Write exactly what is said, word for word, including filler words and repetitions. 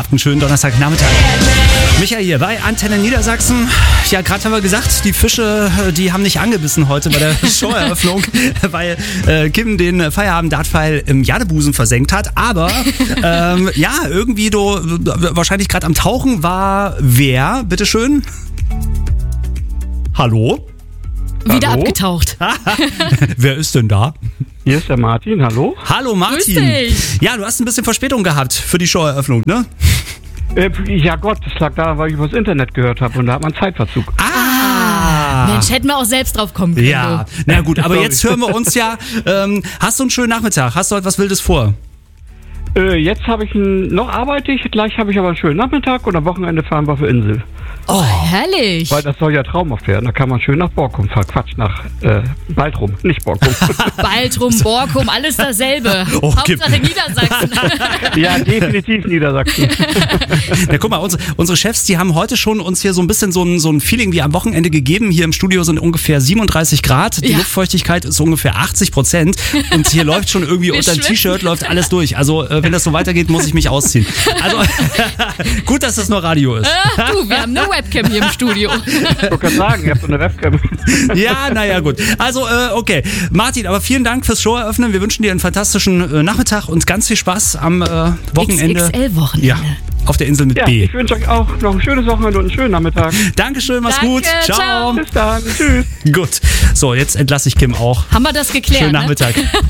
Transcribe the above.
Einen schönen Donnerstagnachmittag. Michael hier bei Antenne Niedersachsen. Ja, gerade haben wir gesagt, die Fische, die haben nicht angebissen heute bei der Showeröffnung, weil äh, Kim den Feierabend-Dartpfeil im Jadebusen versenkt hat. Aber ähm, ja, irgendwie du, wahrscheinlich gerade am Tauchen war wer, bitteschön? Hallo? Wieder Hallo? abgetaucht. Wer ist denn da? Hier ist der Martin, hallo? Hallo Martin. Grüß dich. Ja, du hast ein bisschen Verspätung gehabt für die Showeröffnung, ne? Äh, ja Gott, das lag da, weil ich übers Internet gehört habe und da hat man Zeitverzug. Ah! Mensch, hätten wir auch selbst drauf kommen können. Ja, du. na gut, aber jetzt hören wir uns ja. Ähm, hast du einen schönen Nachmittag? Hast du heute was Wildes vor? Äh, jetzt habe ich ein, noch arbeite ich, gleich habe ich aber einen schönen Nachmittag und am Wochenende fahren wir für Insel. Oh, herrlich. Weil das soll ja traumhaft werden, da kann man schön nach Borkum fahren. Quatsch, nach äh, Baltrum, nicht Borkum. Baltrum, Borkum, alles dasselbe. Oh, Hauptsache Niedersachsen. Ja, definitiv Niedersachsen. Na guck mal, unsere, unsere Chefs, die haben heute schon uns hier so ein bisschen so ein, so ein Feeling wie am Wochenende gegeben. Hier im Studio sind ungefähr siebenunddreißig Grad, die Ja. Luftfeuchtigkeit ist ungefähr achtzig Prozent und hier läuft schon irgendwie Wir unter dem schwitzen. T-Shirt läuft alles durch. Also äh, wenn das so weitergeht, muss ich mich ausziehen. Also gut, dass das nur Radio ist. Ach, du, wir haben eine Webcam hier im Studio. Ich wollte gerade sagen, ihr habt so eine Webcam. Ja, naja, gut. Also, äh, okay. Martin, aber vielen Dank fürs Show eröffnen. Wir wünschen dir einen fantastischen äh, Nachmittag und ganz viel Spaß am äh, Wochenende. X X L-Wochenende. Ja, auf der Insel mit Ja, B. ich wünsche euch auch noch ein schönes Wochenende und einen schönen Nachmittag. Dankeschön, mach's Danke, gut. Ciao. ciao. Bis dann, tschüss. Gut. So, jetzt entlasse ich Kim auch. Haben wir das geklärt? Schönen ne? Nachmittag.